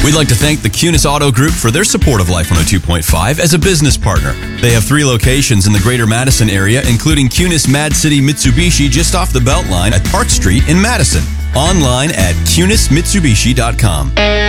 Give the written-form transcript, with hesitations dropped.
We'd like to thank the Kunis Auto Group for their support of Life 102.5 as a business partner. They have 3 locations in the greater Madison area, including Kunis Mad City Mitsubishi just off the Beltline at Park Street in Madison. Online at kunismitsubishi.com.